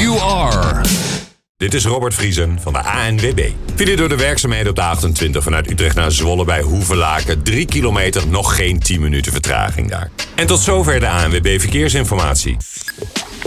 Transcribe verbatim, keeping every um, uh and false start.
you are. Dit is Robert Vriesen van de A N W B. File door de werkzaamheden op de achtentwintig vanuit Utrecht naar Zwolle bij Hoevelaken. drie kilometer, nog geen tien minuten vertraging daar. En tot zover de A N W B Verkeersinformatie.